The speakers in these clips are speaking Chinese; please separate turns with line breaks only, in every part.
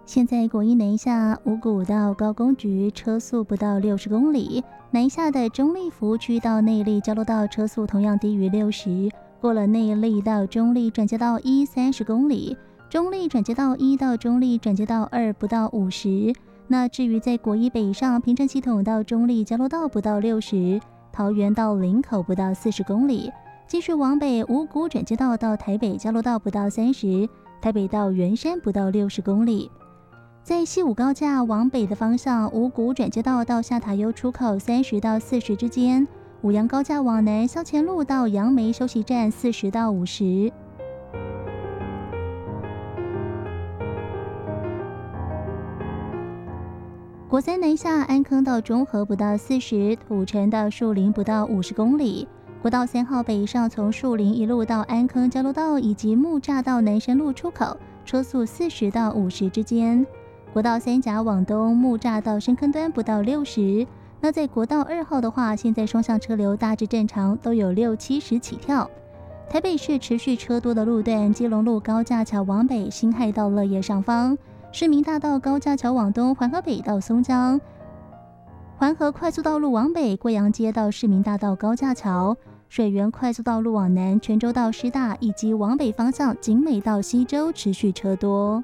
现在国一南下五股到高工局车速不到60公里，南下的中立服务区到内壢交流道车速同样低于60，过了内壢到中立转接道1 30公里，中立转接道1到中立转接道2不到50。那至于在国一北上平镇系统到中立交流道不到60，桃园到林口不到40公里，继续往北五股转接道到台北交流道不到30，台北到圆山不到60公里。在西武高架往北的方向，五股转接道到下塔悠出口30到40之间，五杨高架往南消前路到杨梅休息站40到50。国三南下安坑到中和不到40，土城到树林不到50公里。国道3号北上从树林一路到安坑交流道以及木栅到南山路出口，车速40到50之间。国道3甲往东木栅到深坑端不到60。那在国道2号的话，现在双向车流大致正常，都有60、70起跳。台北市持续车多的路段，基隆路高架桥往北辛亥到乐业上方，市民大道高架桥往东环河北到松江，环河快速道路往北贵阳街到市民大道高架桥，水源快速道路往南泉州到师大，以及往北方向景美到西州持续车多。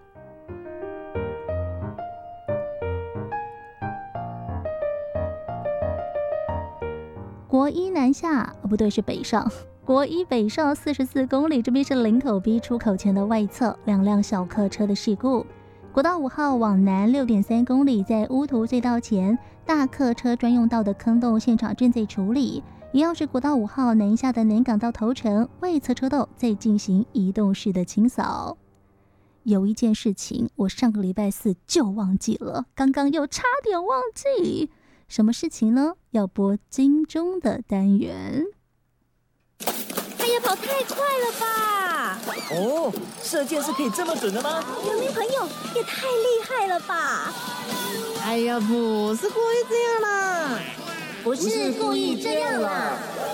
国一南下，不对，是北上。国一北上44公里，这边是林口 B 出口前的外侧，两辆小客车的事故。国道5号往南 6.3 公里，在乌涂隧道前大客车专用道的坑洞现场正在处理。一样是国道5号南下的南港到头城外侧车道在进行移动式的清扫。有一件事情我上个礼拜4就忘记了，刚刚又差点忘记。什么事情呢？要播金钟的单元。
他也跑太快了吧！
哦，射箭是可以这么准的吗？
有女朋友也太厉害了吧！
哎呀，不是故意这样啦，
不是故意这样啦。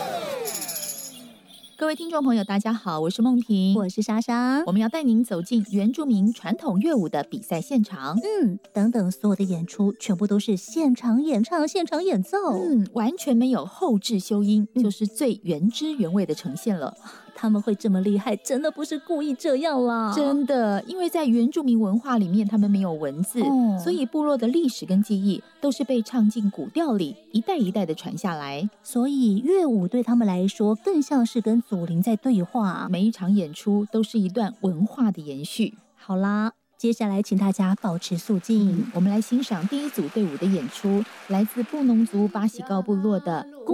各位听众朋友大家好，我是梦萍，
我是莎莎，
我们要带您走进原住民传统乐舞的比赛现场。
等等，所有的演出全部都是现场演唱、现场演奏，
完全没有后置修音，就是最原汁原味的呈现了。
他们会这么厉害，真的不是故意这样啦，
真的，因为在原住民文化里面，他们没有文字，所以部落的历史跟记忆都是被唱进古调里，一代一代的传下来。
所以乐舞对他们来说，更像是跟祖灵在对话。
每一场演出都是一段文化的延续。
好啦，接下来请大家保持肃静，
我们来欣赏第一组队伍的演出，来自布农族巴喜告部落的